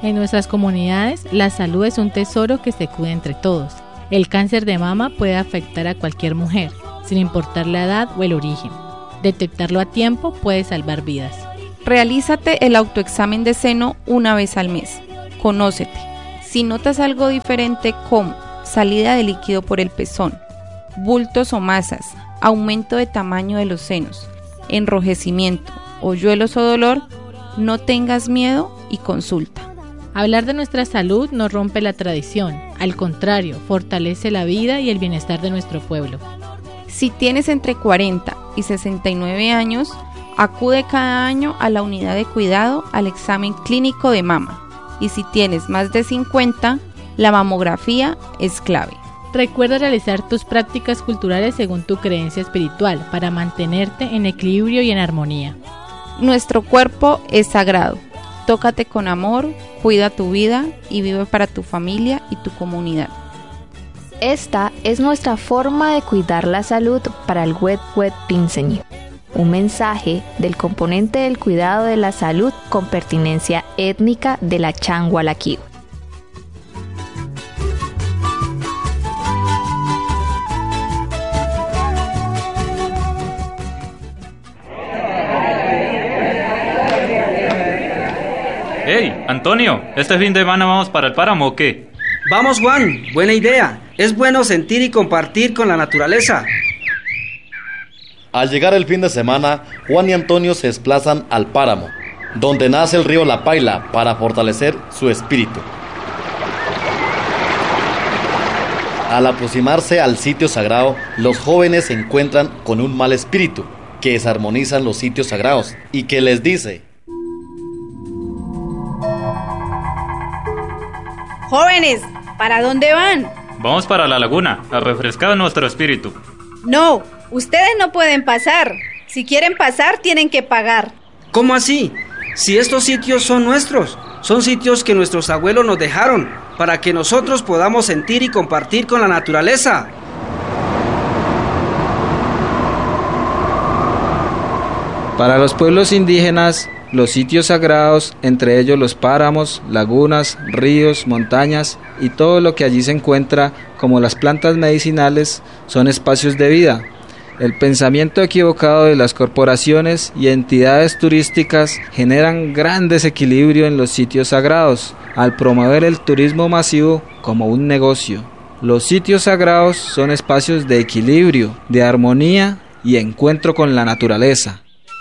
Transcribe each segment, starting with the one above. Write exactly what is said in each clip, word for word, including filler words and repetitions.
En nuestras comunidades, la salud es un tesoro que se cuida entre todos. El cáncer de mama puede afectar a cualquier mujer, sin importar la edad o el origen. Detectarlo a tiempo puede salvar vidas. Realízate el autoexamen de seno una vez al mes. Conócete. Si notas algo diferente como salida de líquido por el pezón, bultos o masas, aumento de tamaño de los senos, enrojecimiento, hoyuelos o dolor, no tengas miedo y consulta. Hablar de nuestra salud no rompe la tradición, al contrario, fortalece la vida y el bienestar de nuestro pueblo. Si tienes entre cuarenta y sesenta y nueve años, acude cada año a la unidad de cuidado al examen clínico de mama. Y si tienes más de cincuenta, la mamografía es clave. Recuerda realizar tus prácticas culturales según tu creencia espiritual para mantenerte en equilibrio y en armonía. Nuestro cuerpo es sagrado. Tócate con amor, cuida tu vida y vive para tu familia y tu comunidad. Esta es nuestra forma de cuidar la salud para el Wet Wet Pinseñi. Un mensaje del componente del cuidado de la salud con pertinencia étnica de la Changualaquí. ¡Hey, Antonio! ¿Este fin de semana vamos para el páramo o qué? Vamos, Juan, buena idea. Es bueno sentir y compartir con la naturaleza. Al llegar el fin de semana, Juan y Antonio se desplazan al páramo, donde nace el río La Paila, para fortalecer su espíritu. Al aproximarse al sitio sagrado, los jóvenes se encuentran con un mal espíritu que desarmonizan los sitios sagrados y que les dice: Jóvenes, ¿para dónde van? Vamos para la laguna, a refrescar nuestro espíritu. No, ustedes no pueden pasar. Si quieren pasar, tienen que pagar. ¿Cómo así? Si estos sitios son nuestros, son sitios que nuestros abuelos nos dejaron, para que nosotros podamos sentir y compartir con la naturaleza. Para los pueblos indígenas, los sitios sagrados, entre ellos los páramos, lagunas, ríos, montañas y todo lo que allí se encuentra, como las plantas medicinales, son espacios de vida. El pensamiento equivocado de las corporaciones y entidades turísticas generan gran desequilibrio en los sitios sagrados, al promover el turismo masivo como un negocio. Los sitios sagrados son espacios de equilibrio, de armonía y encuentro con la naturaleza.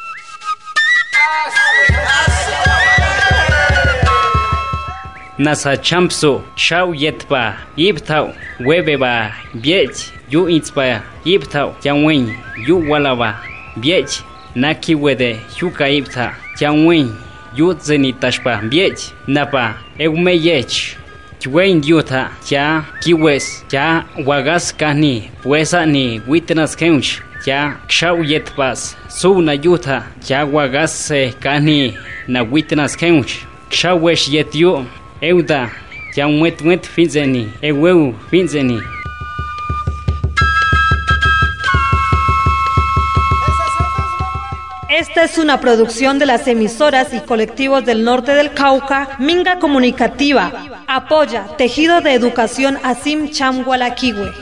Nasa champso, shau yetpa, yiptau, webeba, biech, yu itzpa, yiptau, yanwen, yu walaba, biech, naki wede, yuka ipta, yanwen, yu zenitashpa, biech, napa, eumeyech, yuen yuta, ya kiwes, ya wagas kani, puesa ni witnas kench, ya shau yetpas, su na yuta, ya wagas kani, na witnas kench, shawesh yetyu, Euda, ya muet muet finzeni, eweu finzeni. Esta es una producción de las emisoras y colectivos del norte del Cauca, Minga Comunicativa. Apoya Tejido de Educación Asim Changualaquihue.